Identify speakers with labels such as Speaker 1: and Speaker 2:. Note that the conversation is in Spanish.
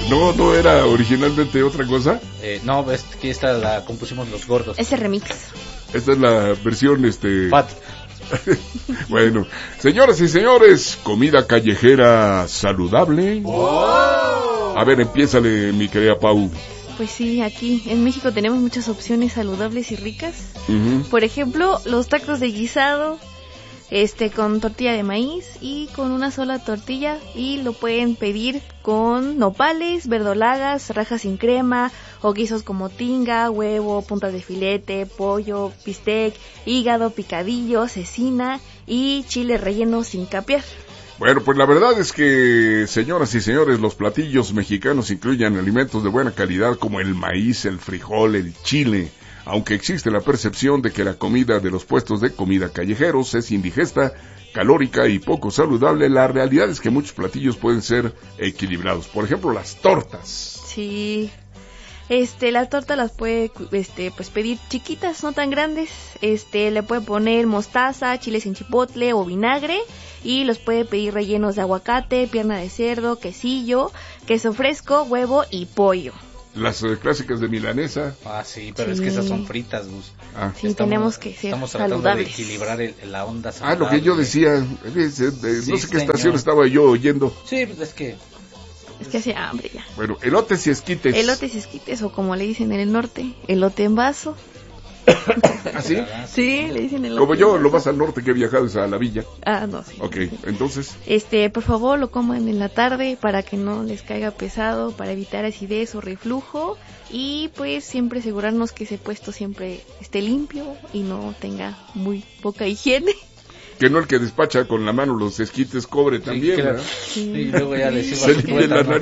Speaker 1: No era originalmente otra cosa.
Speaker 2: No, es que esta la compusimos los gordos.
Speaker 3: Ese remix.
Speaker 1: Esta es la versión,
Speaker 2: Fat.
Speaker 1: Bueno, señoras y señores, comida callejera saludable. A ver, empiézale, mi querida Pau.
Speaker 3: Pues sí, aquí en México tenemos muchas opciones saludables y ricas.
Speaker 1: Uh-huh.
Speaker 3: Por ejemplo, los tacos de guisado, con tortilla de maíz y con una sola tortilla, y lo pueden pedir con nopales, verdolagas, rajas sin crema o guisos como tinga, huevo, puntas de filete, pollo, bistec, hígado, picadillo, cecina y chile relleno sin capear.
Speaker 1: Bueno, pues la verdad es que, señoras y señores, los platillos mexicanos incluyen alimentos de buena calidad como el maíz, el frijol, el chile. Aunque existe la percepción de que la comida de los puestos de comida callejeros es indigesta, calórica y poco saludable, la realidad es que muchos platillos pueden ser equilibrados. Por ejemplo, las tortas.
Speaker 3: Sí. Las tortas las puede, pues pedir chiquitas, no tan grandes. Le puede poner mostaza, chile sin chipotle o vinagre. Y los puede pedir rellenos de aguacate, pierna de cerdo, quesillo, queso fresco, huevo y pollo.
Speaker 1: Las clásicas de milanesa.
Speaker 2: Ah, sí, pero es que esas son fritas, Gus.
Speaker 3: Sí, tenemos que ser
Speaker 2: estamos tratando
Speaker 3: saludables.
Speaker 2: de equilibrar la onda saludable.
Speaker 1: Lo que yo decía, no sé qué estación estaba yo oyendo.
Speaker 2: Sí, pues es que
Speaker 3: hace hambre ya.
Speaker 1: Bueno, elotes y esquites.
Speaker 3: Elotes y esquites, o como le dicen en el norte, elote en vaso.
Speaker 1: ¿Ah, sí?
Speaker 3: Sí, le dicen elote.
Speaker 1: Como yo, lo más al norte que he viajado es a la villa.
Speaker 3: Ah, no, sí.
Speaker 1: Ok, entonces.
Speaker 3: Por favor, lo coman en la tarde para que no les caiga pesado, para evitar acidez o reflujo. Y pues siempre asegurarnos que ese puesto siempre esté limpio y no tenga muy poca higiene.
Speaker 1: Que no el que despacha con la mano los esquites cobre también,
Speaker 2: claro.
Speaker 1: ¿verdad?
Speaker 2: Sí, y luego ya les
Speaker 1: se limpia la nariz.